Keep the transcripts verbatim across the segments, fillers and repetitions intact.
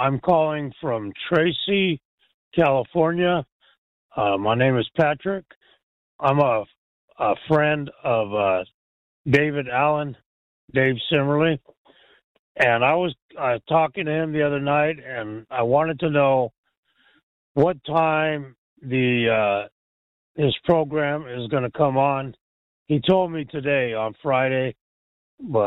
I'm calling from Tracy, California. Uh, my name is Patrick. I'm a, a friend of uh, David Allen, Dave Simmerly. And I was uh, talking to him the other night, and I wanted to know what time the uh, his program is going to come on. He told me today on Friday, but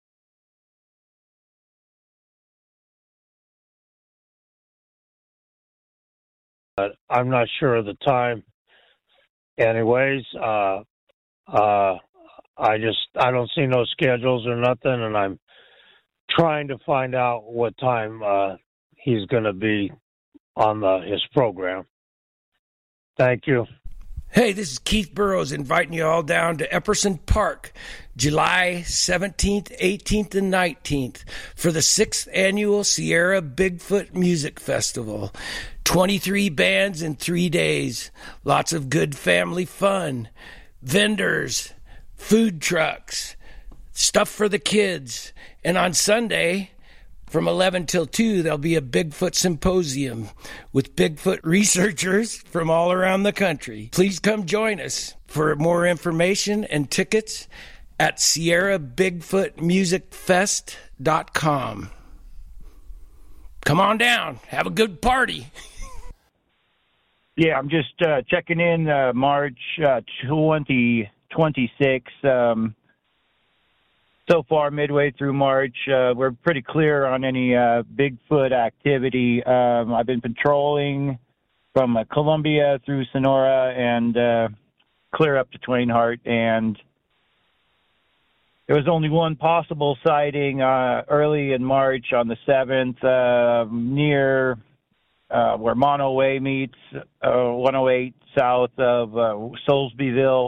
But I'm not sure of the time. Anyways, uh, uh, I just, I don't see no schedules or nothing, and I'm trying to find out what time uh, he's going to be on the, his program. Thank you. Hey, this is Keith Burrows inviting you all down to Epperson Park, July seventeenth, eighteenth, and nineteenth for the sixth Annual Sierra Bigfoot Music Festival. twenty-three bands in three days. Lots of good family fun. Vendors, food trucks, stuff for the kids. And on Sunday, from eleven till two, there'll be a Bigfoot symposium with Bigfoot researchers from all around the country. Please come join us. For more information and tickets at Sierra Bigfoot Music Fest dot com. Come on down. Have a good party. Yeah, I'm just uh, checking in uh, March uh, twenty twenty-six. Um, so far, midway through March, uh, we're pretty clear on any uh, Bigfoot activity. Um, I've been patrolling from uh, Columbia through Sonora and uh, clear up to Twain Harte, and there was only one possible sighting uh, early in March on the seventh uh, near uh, where Mono Way meets uh, one oh eight south of uh, Soulsbyville.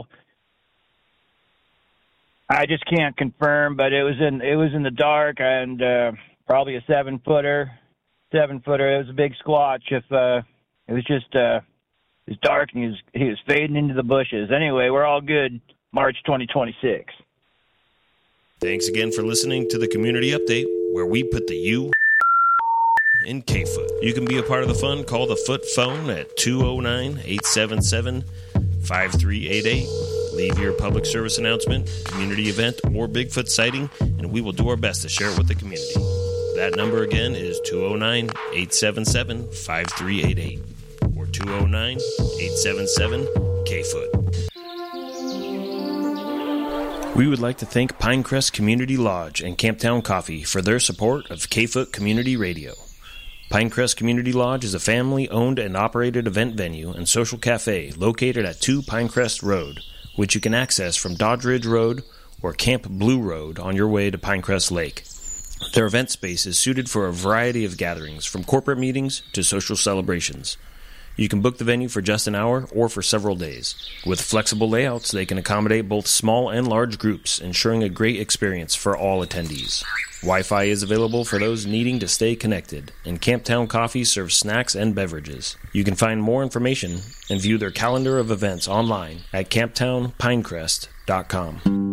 I just can't confirm, but it was in it was in the dark and uh, probably a seven footer, seven footer. It was a big squatch. If uh, it was just uh, it was dark and he was he was fading into the bushes. Anyway, we're all good. March twenty twenty-six. Thanks again for listening to the Community Update, where we put the U in K-Foot. You can be a part of the fun. Call the Foot phone at two oh nine, eight seven seven, five three eight eight. Leave your public service announcement, community event, or Bigfoot sighting, and we will do our best to share it with the community. That number again is two oh nine, eight seven seven, five three eight eight or two oh nine, eight seven seven, K-Foot. We would like to thank Pinecrest Community Lodge and Camptown Coffee for their support of K-Foot Community Radio. Pinecrest Community Lodge is a family-owned and operated event venue and social cafe located at two Pinecrest Road, which you can access from Dodge Ridge Road or Camp Blue Road on your way to Pinecrest Lake. Their event space is suited for a variety of gatherings, from corporate meetings to social celebrations. You can book the venue for just an hour or for several days. With flexible layouts, they can accommodate both small and large groups, ensuring a great experience for all attendees. Wi-Fi is available for those needing to stay connected, and Camptown Coffee serves snacks and beverages. You can find more information and view their calendar of events online at camptown pinecrest dot com.